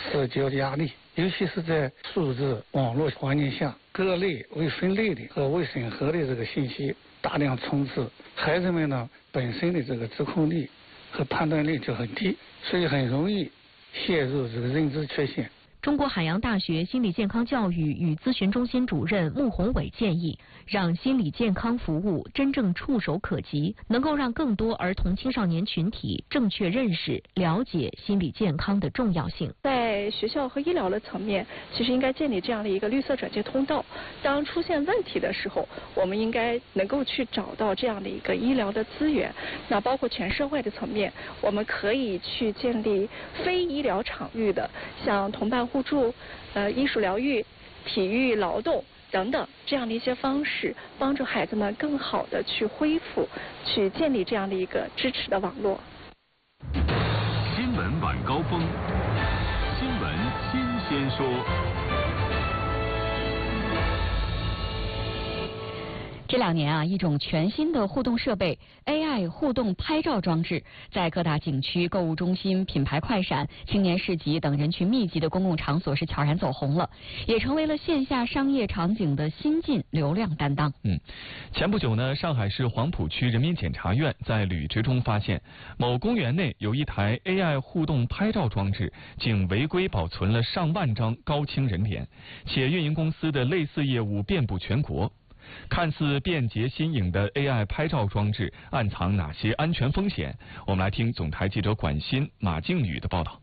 社交压力，尤其是在数字网络环境下，各类未分类的和未审核的这个信息大量充斥，孩子们呢本身的这个自控力和判断力就很低，所以很容易陷入这个认知缺陷。 中国海洋大学心理健康教育与咨询中心主任穆宏伟建议，让心理健康服务真正触手可及，能够让更多儿童青少年群体正确认识、了解心理健康的重要性。 在学校和医疗的层面，其实应该建立这样的一个绿色转介通道。当出现问题的时候，我们应该能够去找到这样的一个医疗的资源。那包括全社会的层面，我们可以去建立非医疗场域的，像同伴互助、艺术疗愈、体育劳动等等这样的一些方式，帮助孩子们更好的去恢复，去建立这样的一个支持的网络。 新闻晚高峰，新闻新鲜说。 这2年啊，一种全新的互动设备 AI 互动拍照装置，在各大景区、购物中心、品牌快闪、青年市集等人群密集的公共场所是悄然走红了，也成为了线下商业场景的新晋流量担当。 前不久呢，上海市黄浦区人民检察院在履职中发现，某公园内有一台 AI 互动拍照装置，竟违规保存了上万张高清人脸，且运营公司的类似业务遍布全国。看似便捷新颖的 AI 拍照装置暗藏哪些安全风险？我们来听总台记者管欣、马静宇的报道。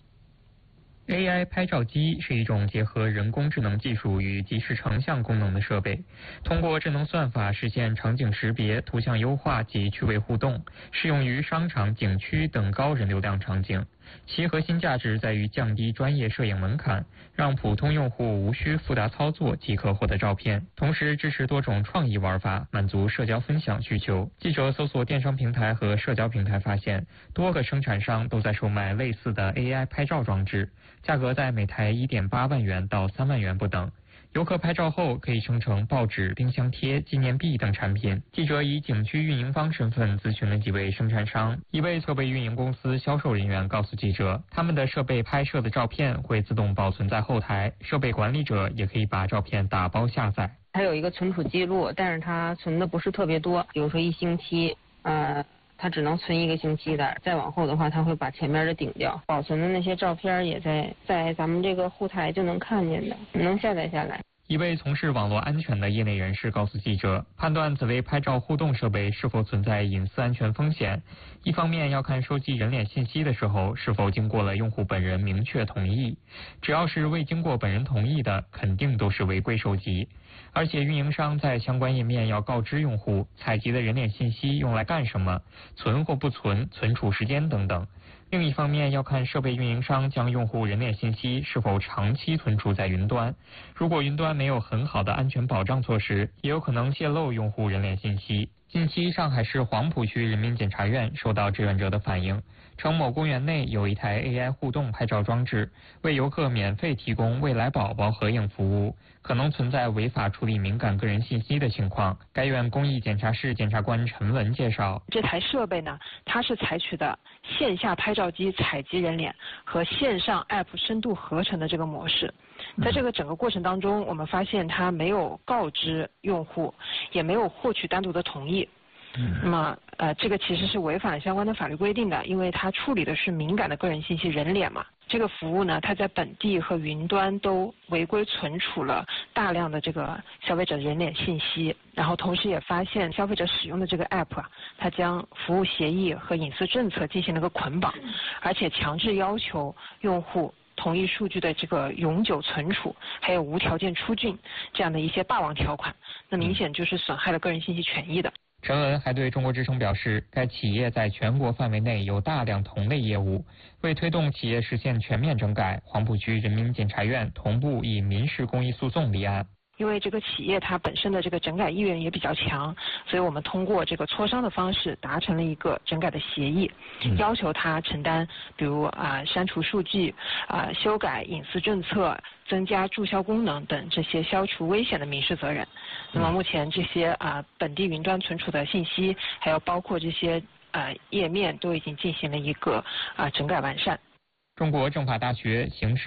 AI 拍照机是一种结合人工智能技术与即时成像功能的设备，通过智能算法实现场景识别、图像优化及趣味互动，适用于商场、景区等高人流量场景。其核心价值在于降低专业摄影门槛，让普通用户无需复杂操作即可获得照片，同时支持多种创意玩法，满足社交分享需求。记者搜索电商平台和社交平台发现，多个生产商都在售卖类似的 AI 拍照装置，价格在每台1.8万元到3万元不等。游客拍照后可以生成报纸、冰箱贴、纪念币等产品。记者以景区运营方身份咨询了几位生产商，一位设备运营公司销售人员告诉记者，他们的设备拍摄的照片会自动保存在后台，设备管理者也可以把照片打包下载。 它有一个存储记录，但是它存的不是特别多，比如说1星期，它只能存1个星期的，再往后的话，它会把前面的顶掉。保存的那些照片也在咱们这个后台就能看见的，能下载下来。 一位从事网络安全的业内人士告诉记者，判断此类拍照互动设备是否存在隐私安全风险，一方面要看收集人脸信息的时候是否经过了用户本人明确同意，只要是未经过本人同意的，肯定都是违规收集。而且运营商在相关页面要告知用户采集的人脸信息用来干什么，存或不存、存储时间等等。另一方面要看设备运营商将用户人脸信息是否长期存储在云端，如果云端没有很好的安全保障措施，也有可能泄露用户人脸信息。近期上海市黄浦区人民检察院收到志愿者的反映，称某公园内有一台 AI 互动拍照装置，为游客免费提供未来宝宝合影服务，可能存在违法处理敏感个人信息的情况。该院公益检察室检察官陈文介绍， 这台设备呢，它是采取的线下拍照机采集人脸和线上 App 深度合成的这个模式。在这个整个过程当中，我们发现它没有告知用户，也没有获取单独的同意。那么这个其实是违反相关的法律规定的，因为它处理的是敏感的个人信息人脸嘛。这个服务呢，它在本地和云端都违规存储了大量的这个消费者人脸信息，然后同时也发现消费者使用的这个 App 它将服务协议和隐私政策进行了个捆绑，而且强制要求用户同意数据的这个永久存储，还有无条件出境这样的一些霸王条款，那明显就是损害了个人信息权益的。 陈文还对中国之声表示，该企业在全国范围内有大量同类业务，为推动企业实现全面整改，黄浦区人民检察院同步以民事公益诉讼立案。 因为这个企业它本身的这个整改意愿也比较强，所以我们通过这个磋商的方式达成了一个整改的协议，要求他承担比如删除数据、修改隐私政策、增加注销功能等这些消除危险的民事责任。那么目前这些本地云端存储的信息，还有包括这些页面都已经进行了一个整改完善。 中国政法大学刑事